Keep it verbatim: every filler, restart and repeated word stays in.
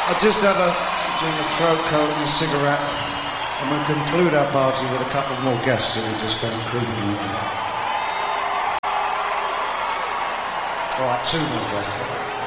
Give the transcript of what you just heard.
I'll just have a drink of throat coat and a cigarette, and we'll conclude our party with a couple more guests that we just found creeping in. All right, two more guests.